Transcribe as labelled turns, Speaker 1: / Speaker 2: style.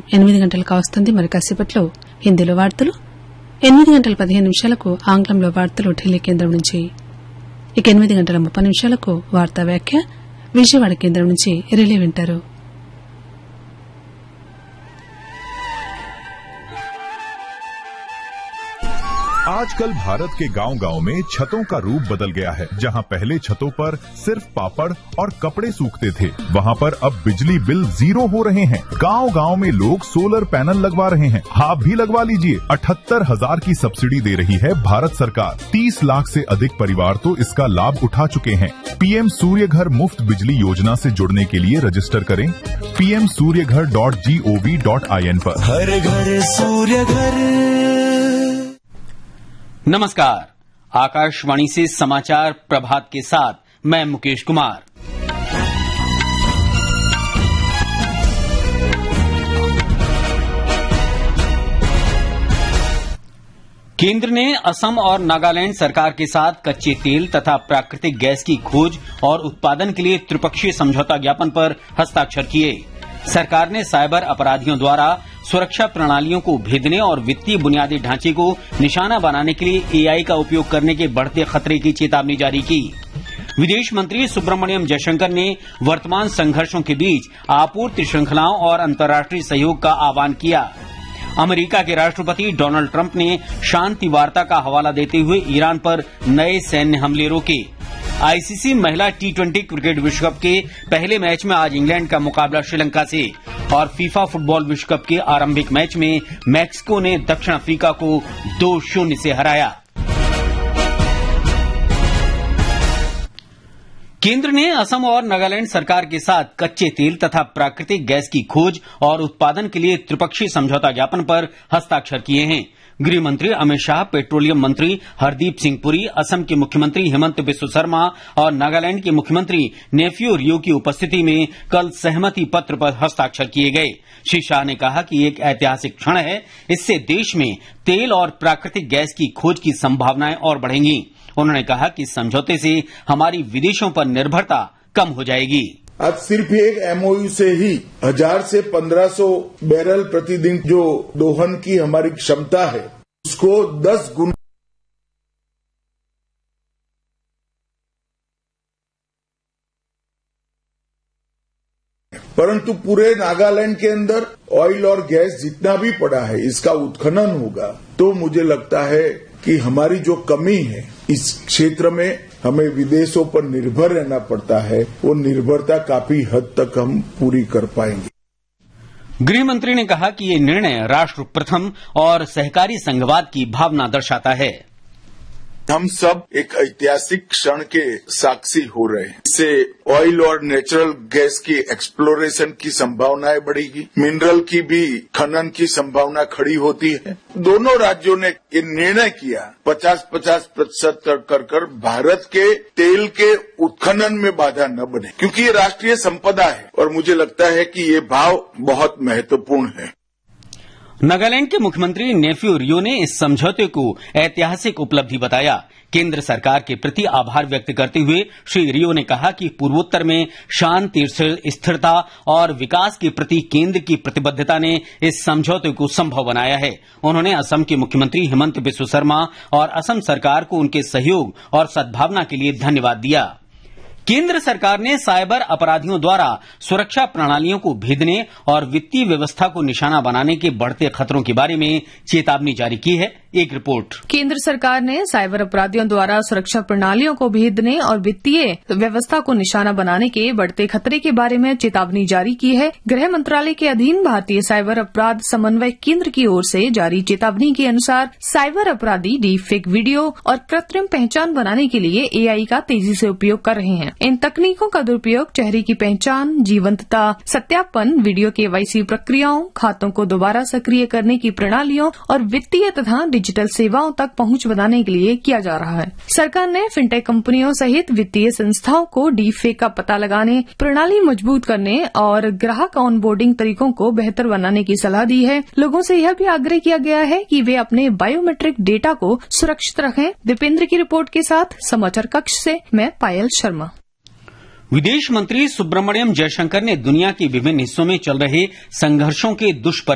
Speaker 1: 8 గంటలకు వస్తుంది. మరి కాసేపట్లో హిందీలో వార్తలు, 8 గంటల 15 నిమిషాలకు ఆంగ్లంలో వార్తలు ఢిల్లీ కేంద్రం నుంచి. ఇక 8 గంటల 30 నిమిషాలకు వార్తా వ్యాఖ్య విజయవాడ కేంద్రం నుంచి రిలే వింటారు.
Speaker 2: आजकल भारत के गांव-गांव में छतों का रूप बदल गया है। जहां पहले छतों पर सिर्फ पापड़ और कपड़े सूखते थे, वहां पर अब बिजली बिल 0 हो रहे हैं। गांव-गांव में लोग सोलर पैनल लगवा रहे हैं। आप भी लगवा लीजिए। 78,000 की सब्सिडी दे रही है भारत सरकार। 30 लाख से अधिक परिवार तो इसका लाभ उठा चुके हैं। पीएम सूर्य घर मुफ्त बिजली योजना से जुड़ने के लिए रजिस्टर करें pmsuryaghar.gov.in पर।
Speaker 3: हर घर सूर्य घर।
Speaker 4: नमस्कार, आकाशवाणी से समाचार प्रभात के साथ मैं मुकेश कुमार। केंद्र ने असम और नागालैंड सरकार के साथ कच्चे तेल तथा प्राकृतिक गैस की खोज और उत्पादन के लिए त्रिपक्षीय समझौता ज्ञापन पर हस्ताक्षर किए। सरकार ने साइबर अपराधियों द्वारा सुरक्षा प्रणालियों को भेदने और वित्तीय बुनियादी ढांचे को निशाना बनाने के लिए एआई का उपयोग करने के बढ़ते खतरे की चेतावनी जारी की। विदेश मंत्री सुब्रमण्यम जयशंकर ने वर्तमान संघर्षों के बीच आपूर्ति श्रृंखलाओं और अंतर्राष्ट्रीय सहयोग का आह्वान किया। अमेरिका के राष्ट्रपति डोनाल्ड ट्रंप ने शांति वार्ता का हवाला देते हुए ईरान पर नए सैन्य हमले रोके। आईसीसी महिला T20 क्रिकेट विश्व कप के पहले मैच में आज इंग्लैंड का मुकाबला श्रीलंका से, और फीफा फुटबॉल विश्व कप के आरंभिक मैच में मैक्सिको ने दक्षिण अफ्रीका को 2-0 से हराया। केंद्र ने असम और नागालैंड सरकार के साथ कच्चे तेल तथा प्राकृतिक गैस की खोज और उत्पादन के लिए त्रिपक्षीय समझौता ज्ञापन पर हस्ताक्षर किए हैं। गृह मंत्री अमित शाह, पेट्रोलियम मंत्री हरदीप सिंह पुरी, असम के मुख्यमंत्री हेमंत बिस्व शर्मा और नागालैंड के मुख्यमंत्री नेफ्यू रियो की उपस्थिति में कल सहमति पत्र पर हस्ताक्षर किए गए। श्री शाह ने कहा कि एक ऐतिहासिक क्षण है। इससे देश में तेल और प्राकृतिक गैस की खोज की संभावनाएं और बढ़ेंगी। उन्होंने कहा कि इस समझौते से हमारी विदेशों पर निर्भरता कम हो जाएगी।
Speaker 5: अब सिर्फ एक एमओयू से ही 1000 से 1500 बैरल प्रतिदिन जो दोहन की हमारी क्षमता है, उसको 10 गुना परंतु पूरे नागालैंड के अंदर ऑयल और गैस जितना भी पड़ा है, इसका उत्खनन होगा तो मुझे लगता है कि हमारी जो कमी है इस क्षेत्र में, हमें विदेशों पर निर्भर रहना पड़ता है, वो निर्भरता काफी हद तक हम पूरी कर पाएंगे।
Speaker 4: गृह मंत्री ने कहा कि ये निर्णय राष्ट्र प्रथम और सहकारी संघवाद की भावना दर्शाता है।
Speaker 5: हम सब एक ऐतिहासिक क्षण के साक्षी हो रहे हैं। इससे ऑयल और नेचुरल गैस की एक्सप्लोरेशन की संभावनाएं बढ़ेगी, मिनरल की भी खनन की संभावना खड़ी होती है। दोनों राज्यों ने ये निर्णय किया 50-50% कर भारत के तेल के उत्खनन में बाधा न बने, क्योंकि ये राष्ट्रीय संपदा है और मुझे लगता है कि ये भाव बहुत महत्वपूर्ण है।
Speaker 4: नागालैंड के मुख्यमंत्री नेफ्यू रियो ने इस समझौते को ऐतिहासिक उपलब्धि बताया। केंद्र सरकार के प्रति आभार व्यक्त करते हुए श्री रियो ने कहा कि पूर्वोत्तर में शांति, स्थिरता और विकास के प्रति केंद्र की प्रतिबद्धता ने इस समझौते को संभव बनाया है। उन्होंने असम के मुख्यमंत्री हेमंत बिस्व शर्मा और असम सरकार को उनके सहयोग और सद्भावना के लिए धन्यवाद दिया। केंद्र सरकार ने साइबर अपराधियों द्वारा सुरक्षा प्रणालियों को भेदने और वित्तीय व्यवस्था को निशाना बनाने के बढ़ते खतरों के बारे में चेतावनी जारी की है। एक रिपोर्ट।
Speaker 6: केंद्र सरकार ने साइबर अपराधियों द्वारा सुरक्षा प्रणालियों को भेदने और वित्तीय व्यवस्था को निशाना बनाने के बढ़ते खतरे के बारे में चेतावनी जारी की है। गृह मंत्रालय के अधीन भारतीय साइबर अपराध समन्वय केंद्र की ओर से जारी चेतावनी के अनुसार साइबर अपराधी डीप फेक वीडियो और कृत्रिम पहचान बनाने के लिए एआई का तेजी से उपयोग कर रहे हैं। इन तकनीकों का दुरुपयोग चेहरे की पहचान, जीवंतता सत्यापन, वीडियो केवाईसी प्रक्रियाओं, खातों को दोबारा सक्रिय करने की प्रणालियों और वित्तीय तथा डिजिटल सेवाओं तक पहुंच बनाने के लिए किया जा रहा है। सरकार ने फिनटेक कंपनियों सहित वित्तीय संस्थाओं को डीप फेक का पता लगाने, प्रणाली मजबूत करने और ग्राहक ऑनबोर्डिंग तरीकों को बेहतर बनाने की सलाह दी है। लोगों से यह भी आग्रह किया गया है कि वे अपने बायोमेट्रिक डेटा को सुरक्षित रखें। दीपेंद्र की रिपोर्ट के साथ समाचार कक्ष से मैं पायल शर्मा।
Speaker 4: विदेश मंत्री सुब्रमण्यम जयशंकर ने दुनिया के विभिन्न हिस्सों में चल रहे संघर्षों के दुष्परिणाम